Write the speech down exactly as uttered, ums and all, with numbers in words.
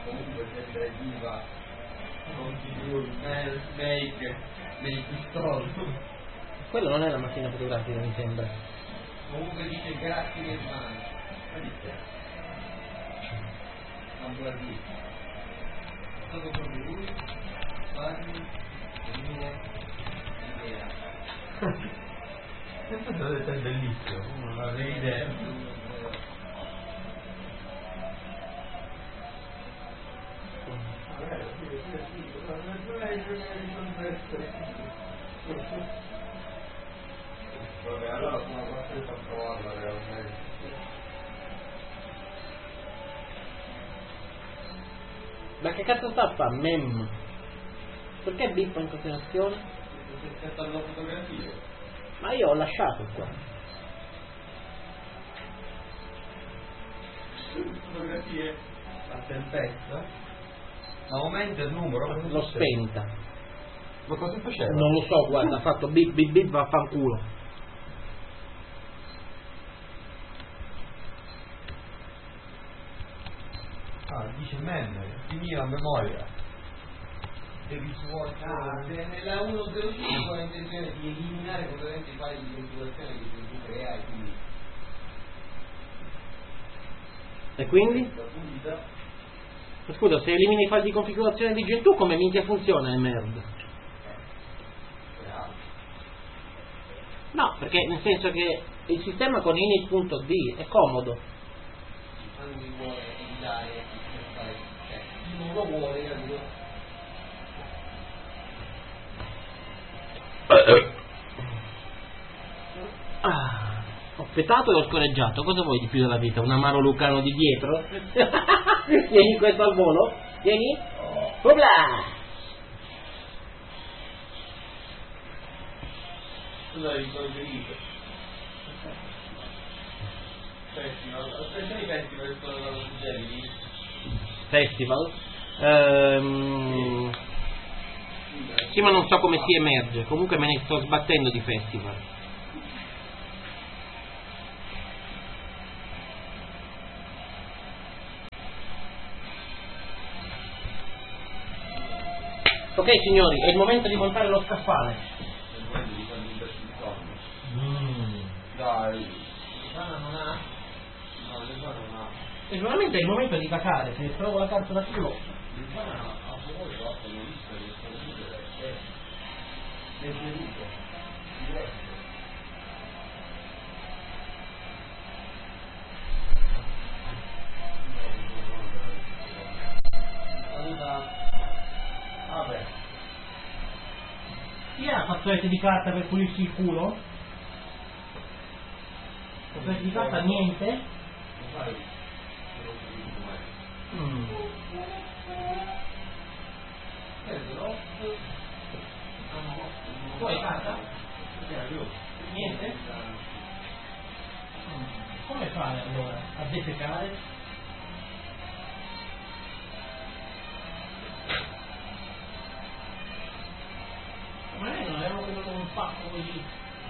comunque se viva non ti più make make pistol. Quello non è la macchina fotografica, mi sembra. Comunque dice grazie mille mani. Ma dice Ambuladì. È stato proprio lui, Farmi, le mie idea. Questo è bellissimo, non avevi idea. Vabbè, allora sono costretto a provarla realmente. Ma che cazzo sta a fa? Mem? Perché bippa in continuazione? C'è stata la fotografia. Ma io ho lasciato qua. Fotografie a tempesta. Aumenta il numero. L'ho spenta. Ma cosa faceva? Non lo so, guarda, ha fatto bip bip bip, vaffanculo. Ah, dice memory, finì la memoria. Devi svuotare. Se nella uno zero cinque ho intenzione di eliminare completamente i file di configurazione che tu creai, quindi. E quindi? Scusa, se elimini i file di configurazione di Gentoo, come minchia funziona il merda? No, perché nel senso che il sistema con init.d è comodo. Non mi vuole evitare di fare, cioè, chi non lo vuole, capito? Ah, ho petato e ho scorreggiato. Cosa vuoi di più dalla vita? Un amaro lucano di dietro? Vieni questo al volo? Vieni? Obla! Cosa hai ricordato? Festival, aspetta i festival sono da suggerire. Festival? Ehm... Sì, ma non so come si emerge. Comunque me ne sto sbattendo di festival. Ok signori, è il momento di montare lo scaffale. È il momento di farmi un pezzo di corno. Mm. Dai. L'Ivana non ha? No, l'Ivana non ha. E veramente è il momento di cacare, se trovo la carta da culo. L'Ivana ha fuori l'otto, non visto che sono libere. È detenuto. Diverso. Saluta. Vabbè. Chi ha fazzoletti di carta per pulirsi il culo? Fazzoletti di carta niente? Non fai? Non ho capito mai. Mm. Poi carta? Niente? Come fare allora a defecare? Ma noi non avevamo venuto un pacco così